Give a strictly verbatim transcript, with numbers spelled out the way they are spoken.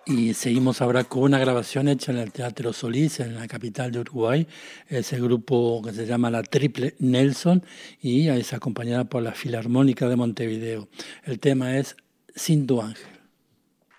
Y seguimos ahora con una grabación hecha en el Teatro Solís, en la capital de Uruguay, ese grupo que se llama la Triple Nelson y es acompañada por la Filarmónica de Montevideo. El tema es Sin tu ángel.